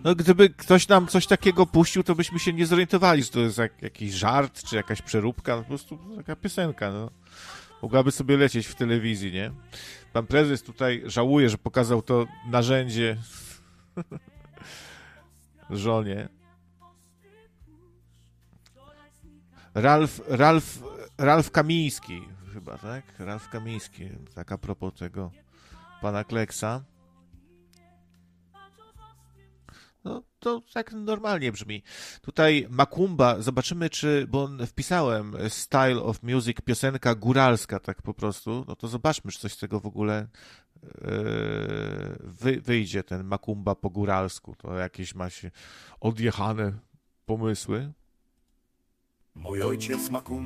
No gdyby ktoś nam coś takiego puścił, to byśmy się nie zorientowali, że to jest jakiś żart, czy jakaś przeróbka, no po prostu taka piosenka, no. Mogłaby sobie lecieć w telewizji, nie? Pan prezes tutaj żałuje, że pokazał to narzędzie żonie. Ralf Kamiński chyba, tak? Ralf Kamiński, tak a propos tego pana Kleksa. No, to tak normalnie brzmi. Tutaj Makumba, zobaczymy bo wpisałem Style of Music, piosenka góralska, tak po prostu. No to zobaczmy, czy coś z tego w ogóle wyjdzie, ten Makumba po góralsku. To jakieś ma się odjechane pomysły. Mój ojciec